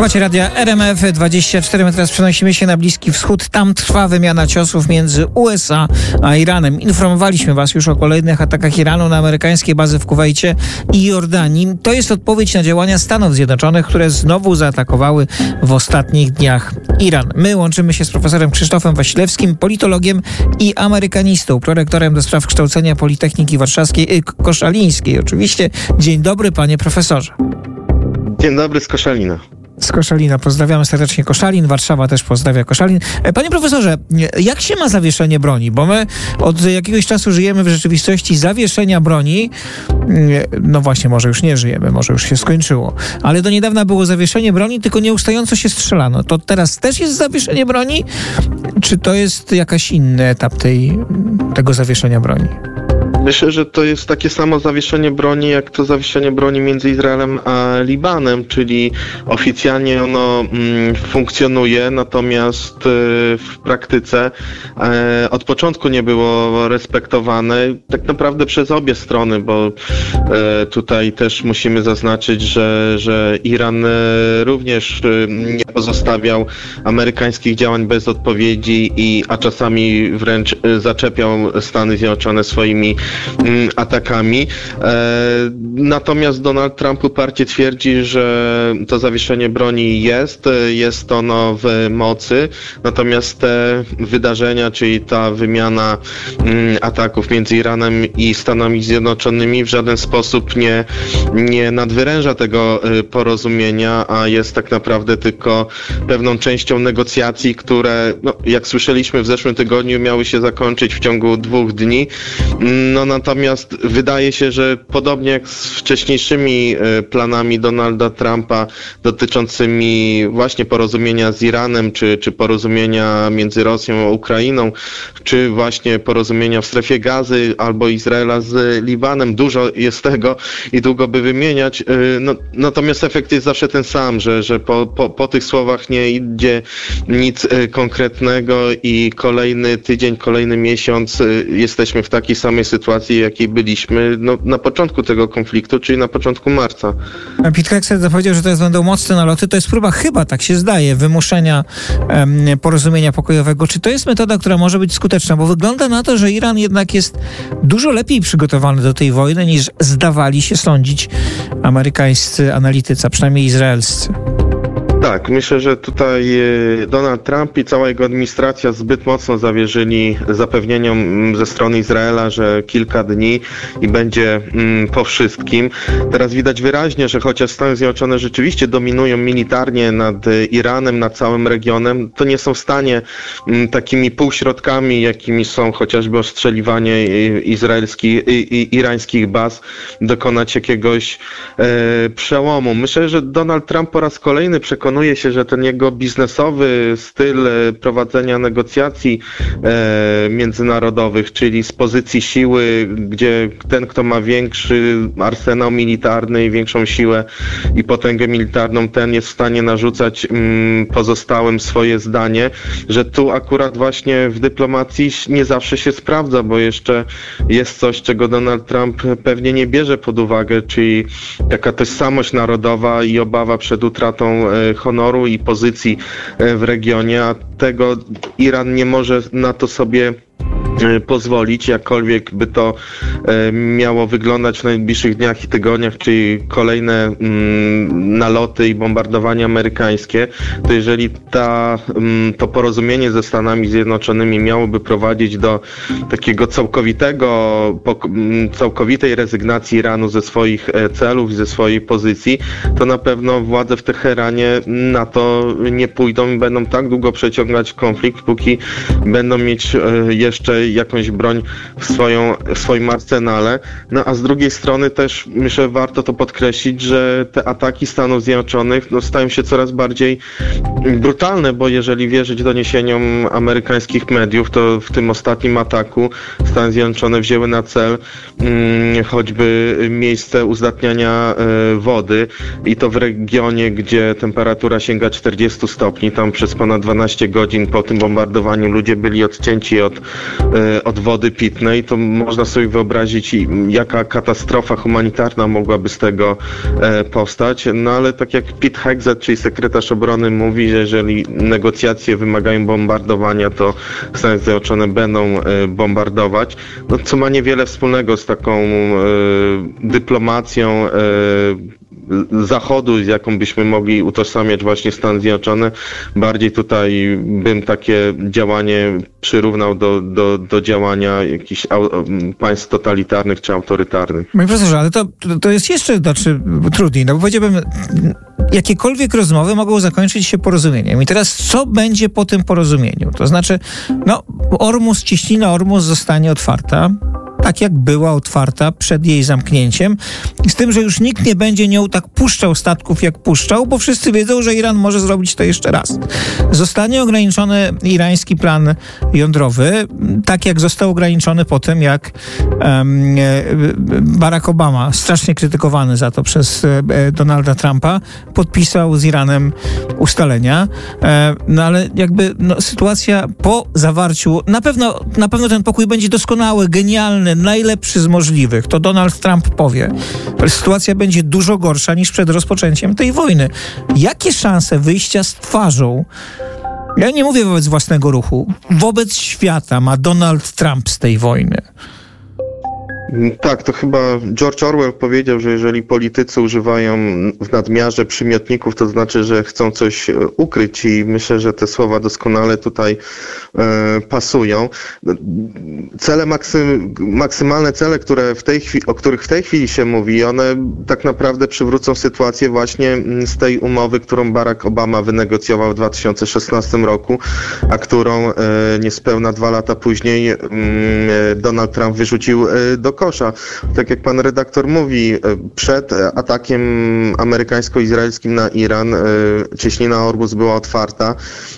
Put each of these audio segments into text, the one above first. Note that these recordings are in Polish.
Słuchajcie radia RMF24. My teraz przenosimy się na Bliski Wschód. Tam trwa wymiana ciosów między USA a Iranem. Informowaliśmy was już o kolejnych atakach Iranu na amerykańskie bazy w Kuwejcie i Jordanii. To jest odpowiedź na działania Stanów Zjednoczonych, które znowu zaatakowały w ostatnich dniach Iran. My łączymy się z profesorem Krzysztofem Wasilewskim, politologiem i amerykanistą, prorektorem do spraw kształcenia Politechniki Warszawskiej, Koszalińskiej oczywiście. Dzień dobry, panie profesorze. Dzień dobry z Koszalina. Z Koszalina. Pozdrawiamy serdecznie Koszalin. Warszawa też pozdrawia Koszalin. Panie profesorze, jak się ma zawieszenie broni? Bo my od jakiegoś czasu żyjemy w rzeczywistości zawieszenia broni. No właśnie, może już nie żyjemy, może już się skończyło. Ale do niedawna było zawieszenie broni, tylko nieustająco się strzelano. To teraz też jest zawieszenie broni? Czy to jest jakiś inny etap tego zawieszenia broni? Myślę, że to jest takie samo zawieszenie broni, jak to zawieszenie broni między Izraelem a Libanem, czyli oficjalnie ono funkcjonuje, natomiast w praktyce od początku nie było respektowane tak naprawdę przez obie strony, bo tutaj też musimy zaznaczyć, że Iran również nie pozostawiał amerykańskich działań bez odpowiedzi, a czasami wręcz zaczepiał Stany Zjednoczone swoimi atakami. Natomiast Donald Trump uparcie twierdzi, że to zawieszenie broni jest ono w mocy, natomiast te wydarzenia, czyli ta wymiana ataków między Iranem i Stanami Zjednoczonymi w żaden sposób nie nadwyręża tego porozumienia, a jest tak naprawdę tylko pewną częścią negocjacji, które, jak słyszeliśmy w zeszłym tygodniu, miały się zakończyć w ciągu 2 dni. Natomiast wydaje się, że podobnie jak z wcześniejszymi planami Donalda Trumpa dotyczącymi właśnie porozumienia z Iranem, czy porozumienia między Rosją a Ukrainą, czy właśnie porozumienia w strefie Gazy albo Izraela z Libanem, dużo jest tego i długo by wymieniać. Natomiast efekt jest zawsze ten sam, że po tych słowach nie idzie nic konkretnego i kolejny tydzień, kolejny miesiąc jesteśmy w takiej samej sytuacji, jakiej byliśmy na początku tego konfliktu, czyli na początku marca. Pete Hegseth zapowiedział, że będą mocne naloty. To jest próba, chyba tak się zdaje, wymuszenia porozumienia pokojowego. Czy to jest metoda, która może być skuteczna? Bo wygląda na to, że Iran jednak jest dużo lepiej przygotowany do tej wojny, niż zdawali się sądzić amerykańscy analitycy, a przynajmniej izraelscy. Tak, myślę, że tutaj Donald Trump i cała jego administracja zbyt mocno zawierzyli zapewnieniom ze strony Izraela, że kilka dni i będzie po wszystkim. Teraz widać wyraźnie, że chociaż Stany Zjednoczone rzeczywiście dominują militarnie nad Iranem, nad całym regionem, to nie są w stanie takimi półśrodkami, jakimi są chociażby ostrzeliwanie irańskich baz, dokonać jakiegoś przełomu. Myślę, że Donald Trump po raz kolejny przekonuje się, że ten jego biznesowy styl prowadzenia negocjacji międzynarodowych, czyli z pozycji siły, gdzie ten, kto ma większy arsenał militarny i większą siłę i potęgę militarną, ten jest w stanie narzucać pozostałym swoje zdanie, że tu akurat właśnie w dyplomacji nie zawsze się sprawdza, bo jeszcze jest coś, czego Donald Trump pewnie nie bierze pod uwagę, czyli taka tożsamość narodowa i obawa przed utratą honoru i pozycji w regionie, a tego Iran nie może na to sobie pozwolić, jakkolwiek by to miało wyglądać w najbliższych dniach i tygodniach, czyli kolejne naloty i bombardowania amerykańskie, to jeżeli to porozumienie ze Stanami Zjednoczonymi miałoby prowadzić do takiego całkowitej rezygnacji Iranu ze swoich celów i ze swojej pozycji, to na pewno władze w Teheranie na to nie pójdą i będą tak długo przeciągać konflikt, póki będą mieć jeszcze jakąś broń w swoim arsenale. A z drugiej strony też myślę, warto to podkreślić, że te ataki Stanów Zjednoczonych stają się coraz bardziej brutalne, bo jeżeli wierzyć doniesieniom amerykańskich mediów, to w tym ostatnim ataku Stany Zjednoczone wzięły na cel choćby miejsce uzdatniania wody i to w regionie, gdzie temperatura sięga 40 stopni. Tam przez ponad 12 godzin po tym bombardowaniu ludzie byli odcięci od od wody pitnej, to można sobie wyobrazić, jaka katastrofa humanitarna mogłaby z tego powstać. No ale tak jak Pete Hegseth, czyli sekretarz obrony, mówi, że jeżeli negocjacje wymagają bombardowania, to Stany Zjednoczone będą bombardować, no co ma niewiele wspólnego z taką dyplomacją Zachodu, z jaką byśmy mogli utożsamiać właśnie Stany Zjednoczone. Bardziej tutaj bym takie działanie przyrównał do działania jakichś państw totalitarnych czy autorytarnych. Panie profesorze, ale to jest jeszcze trudniej, no bo powiedziałbym, jakiekolwiek rozmowy mogą zakończyć się porozumieniem. I teraz co będzie po tym porozumieniu? To znaczy, cieśnina Ormus zostanie otwarta, tak jak była otwarta przed jej zamknięciem, z tym, że już nikt nie będzie nią tak puszczał statków, jak puszczał, bo wszyscy wiedzą, że Iran może zrobić to jeszcze raz. Zostanie ograniczony irański plan jądrowy, tak jak został ograniczony po tym, jak Barack Obama, strasznie krytykowany za to przez Donalda Trumpa, podpisał z Iranem ustalenia. No ale sytuacja po zawarciu, na pewno ten pokój będzie doskonały, genialny, najlepszy z możliwych. To Donald Trump powie. Sytuacja będzie dużo gorsza niż przed rozpoczęciem tej wojny. Jakie szanse wyjścia z twarzą, ja nie mówię wobec własnego ruchu, wobec świata ma Donald Trump z tej wojny? Tak, to chyba George Orwell powiedział, że jeżeli politycy używają w nadmiarze przymiotników, to znaczy, że chcą coś ukryć i myślę, że te słowa doskonale tutaj pasują. Cele maksymalne cele, o których w tej chwili się mówi, one tak naprawdę przywrócą sytuację właśnie z tej umowy, którą Barack Obama wynegocjował w 2016 roku, a którą niespełna 2 lata później Donald Trump wyrzucił do kosza. Tak jak pan redaktor mówi, przed atakiem amerykańsko-izraelskim na Iran cieśnina Ormus była otwarta.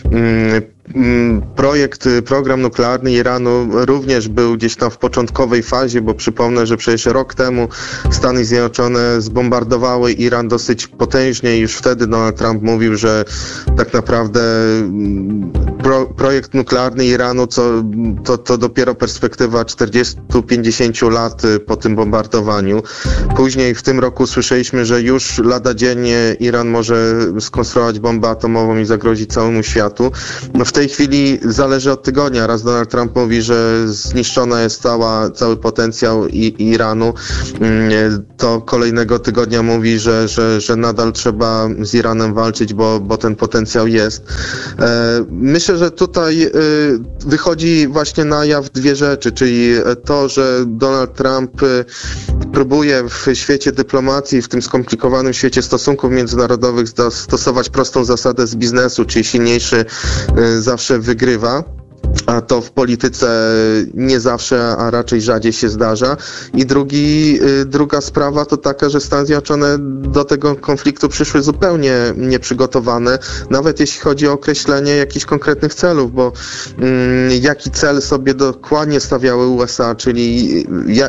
Program nuklearny Iranu również był gdzieś tam w początkowej fazie, bo przypomnę, że przecież rok temu Stany Zjednoczone zbombardowały Iran dosyć potężnie i już wtedy Donald Trump mówił, że tak naprawdę projekt nuklearny Iranu to dopiero perspektywa 40-50 lat po tym bombardowaniu. Później w tym roku słyszeliśmy, że już lada dzień Iran może skonstruować bombę atomową i zagrozić całemu światu. No w tej chwili zależy od tygodnia. Raz Donald Trump mówi, że zniszczony jest cały potencjał Iranu. To kolejnego tygodnia mówi, że nadal trzeba z Iranem walczyć, bo ten potencjał jest. Myślę, że tutaj wychodzi właśnie na jaw 2 rzeczy, czyli to, że Donald Trump próbuje w świecie dyplomacji, w tym skomplikowanym świecie stosunków międzynarodowych stosować prostą zasadę z biznesu, czyli silniejszy zawsze wygrywa. A to w polityce nie zawsze, a raczej rzadziej się zdarza. I druga sprawa to taka, że Stany Zjednoczone do tego konfliktu przyszły zupełnie nieprzygotowane, nawet jeśli chodzi o określenie jakichś konkretnych celów, bo jaki cel sobie dokładnie stawiały USA, czyli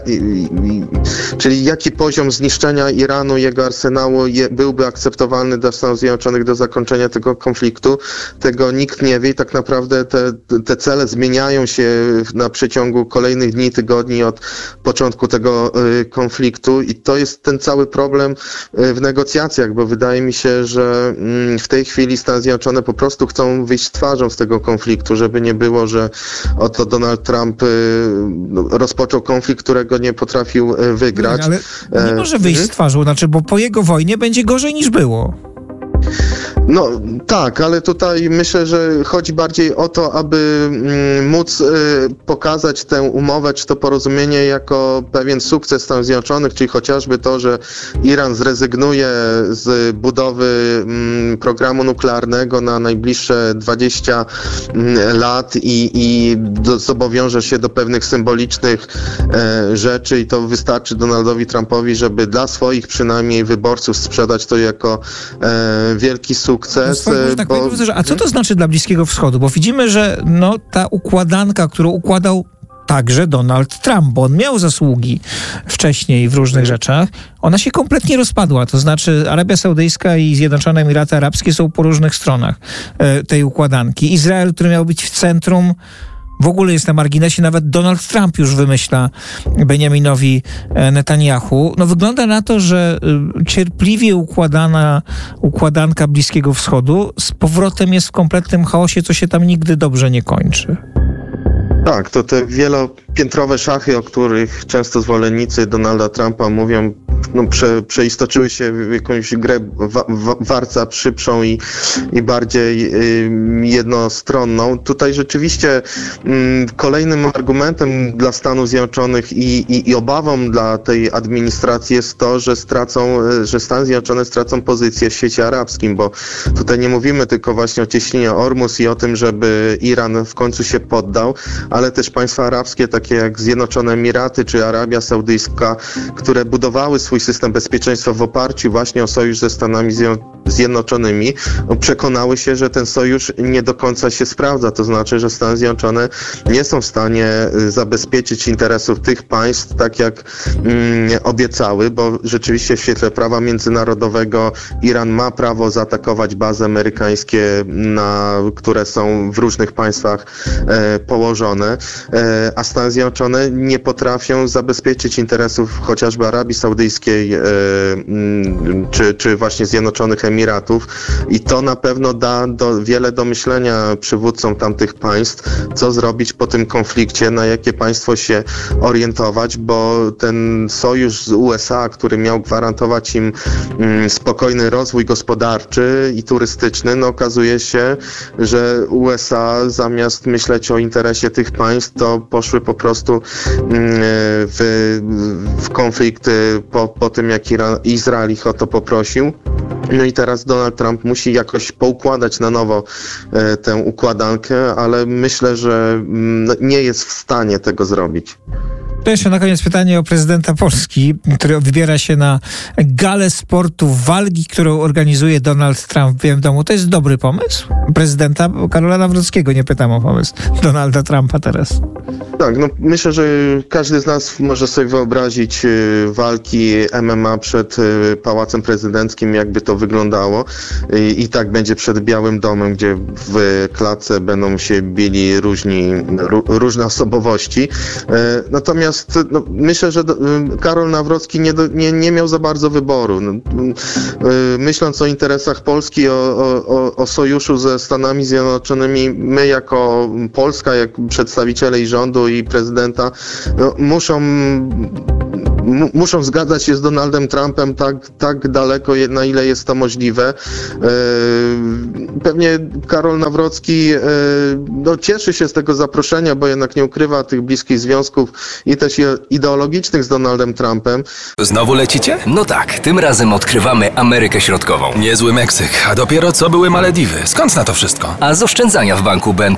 jaki poziom zniszczenia Iranu, jego arsenału byłby akceptowalny dla Stanów Zjednoczonych do zakończenia tego konfliktu, tego nikt nie wie i tak naprawdę te cele zmieniają się na przeciągu kolejnych dni, tygodni od początku tego konfliktu i to jest ten cały problem w negocjacjach, bo wydaje mi się, że w tej chwili Stany Zjednoczone po prostu chcą wyjść twarzą z tego konfliktu, żeby nie było, że oto Donald Trump rozpoczął konflikt, którego nie potrafił wygrać. Ale nie może wyjść z twarzą, bo po jego wojnie będzie gorzej niż było. No tak, ale tutaj myślę, że chodzi bardziej o to, aby móc pokazać tę umowę czy to porozumienie jako pewien sukces Stanów Zjednoczonych, czyli chociażby to, że Iran zrezygnuje z budowy programu nuklearnego na najbliższe 20 lat i zobowiąże się do pewnych symbolicznych rzeczy i to wystarczy Donaldowi Trumpowi, żeby dla swoich przynajmniej wyborców sprzedać to jako wielki sukces. A co to znaczy dla Bliskiego Wschodu? Bo widzimy, że ta układanka, którą układał także Donald Trump, bo on miał zasługi wcześniej w różnych rzeczach, ona się kompletnie rozpadła. To znaczy Arabia Saudyjska i Zjednoczone Emiraty Arabskie są po różnych stronach tej układanki. Izrael, który miał być w centrum, w ogóle jest na marginesie. Nawet Donald Trump już wymyśla Benjaminowi Netanyahu. No wygląda na to, że cierpliwie układanka Bliskiego Wschodu z powrotem jest w kompletnym chaosie, co się tam nigdy dobrze nie kończy. Tak, to te wielopiętrowe szachy, o których często zwolennicy Donalda Trumpa mówią, przeistoczyły się w jakąś grę warca szybszą i bardziej jednostronną. Tutaj rzeczywiście kolejnym argumentem dla Stanów Zjednoczonych i obawą dla tej administracji jest to, że Stany Zjednoczone stracą pozycję w świecie arabskim, bo tutaj nie mówimy tylko właśnie o cieśninie Ormus i o tym, żeby Iran w końcu się poddał, ale też państwa arabskie, takie jak Zjednoczone Emiraty czy Arabia Saudyjska, które budowały swój system bezpieczeństwa w oparciu właśnie o sojusz ze Stanami Zjednoczonymi, przekonały się, że ten sojusz nie do końca się sprawdza. To znaczy, że Stany Zjednoczone nie są w stanie zabezpieczyć interesów tych państw tak jak obiecały, bo rzeczywiście w świetle prawa międzynarodowego Iran ma prawo zaatakować bazy amerykańskie, które są w różnych państwach położone, a Stany Zjednoczone nie potrafią zabezpieczyć interesów chociażby Arabii Saudyjskiej czy właśnie Zjednoczonych Emiratów i to na pewno da wiele do myślenia przywódcom tamtych państw, co zrobić po tym konflikcie, na jakie państwo się orientować, bo ten sojusz z USA, który miał gwarantować im spokojny rozwój gospodarczy i turystyczny, okazuje się, że USA zamiast myśleć o interesie tych państw, to poszły po prostu w konflikt po tym, jak Izrael ich o to poprosił. No i teraz Donald Trump musi jakoś poukładać na nowo tę układankę, ale myślę, że nie jest w stanie tego zrobić. To jeszcze na koniec pytanie o prezydenta Polski, który wybiera się na galę sportu walki, którą organizuje Donald Trump w Białym Domu. To jest dobry pomysł? Prezydenta Karola Nawrockiego, nie pytam o pomysł Donalda Trumpa teraz. Tak, myślę, że każdy z nas może sobie wyobrazić walki MMA przed Pałacem Prezydenckim, jakby to wyglądało. I tak będzie przed Białym Domem, gdzie w klatce będą się bili różne osobowości. Natomiast myślę, że Karol Nawrocki nie miał za bardzo wyboru. Myśląc o interesach Polski, o sojuszu ze Stanami Zjednoczonymi, my jako Polska, jak przedstawiciele i rządu i prezydenta muszą zgadzać się z Donaldem Trumpem tak daleko, na ile jest to możliwe. Pewnie Karol Nawrocki cieszy się z tego zaproszenia, bo jednak nie ukrywa tych bliskich związków i też ideologicznych z Donaldem Trumpem. Znowu lecicie? No tak, tym razem odkrywamy Amerykę Środkową. Niezły Meksyk, a dopiero co były Malediwy. Skąd na to wszystko? A z oszczędzania w banku BNP